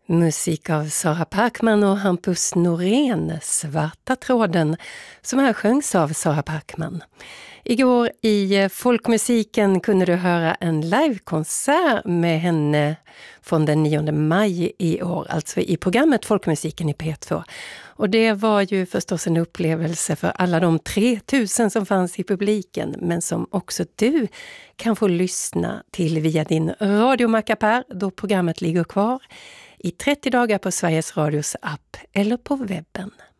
Musik av Sara Parkman och Hampus Norén, Svarta tråden, som här sjöngs av Sara Parkman. Igår i Folkmusiken kunde du höra en livekonsert med henne från den 9 maj i år, alltså i programmet Folkmusiken i P2. Och det var ju förstås en upplevelse för alla de 3000 som fanns i publiken, men som också du kan få lyssna till via din radiomackapär då programmet ligger kvar i 30 dagar på Sveriges Radios app eller på webben.